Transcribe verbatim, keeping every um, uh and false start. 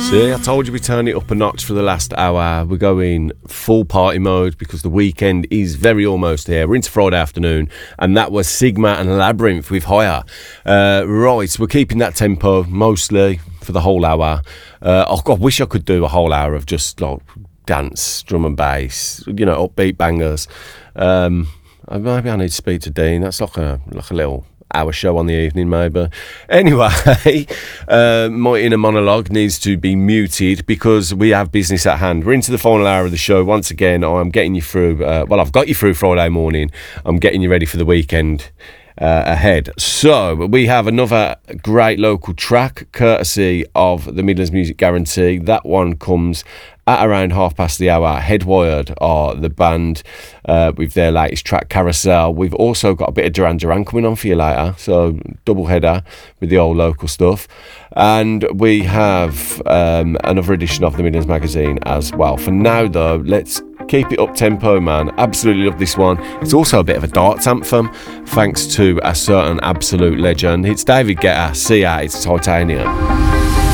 See, I told you we turn it up a notch for the last hour. We're going full party mode because the weekend is very almost here. We're into Friday afternoon, and that was Sigma and Labyrinth with Higher. Uh, right, we're keeping that tempo mostly for the whole hour. Uh, oh, God, I wish I could do a whole hour of just like dance, drum and bass, you know, upbeat bangers. Um, maybe I need to speak to Dean. That's like a like a little hour show on the evening, maybe. Anyway, uh, my inner monologue needs to be muted because we have business at hand. We're into the final hour of the show. Once again, I'm getting you through, uh, well, I've got you through Friday morning. I'm getting you ready for the weekend uh, ahead. So we have another great local track, courtesy of the Midlands Music Guarantee. That one comes at around half past the hour. Headwired are the band uh, with their latest track, Carousel. We've also got a bit of Duran Duran coming on for you later, so double header with the old local stuff. And we have um, another edition of the Midlands Magazine as well. For now, though, let's keep it up tempo, man. Absolutely love this one. It's also a bit of a darts anthem, thanks to a certain absolute legend. It's David Guetta, See Ya, it's Titanium.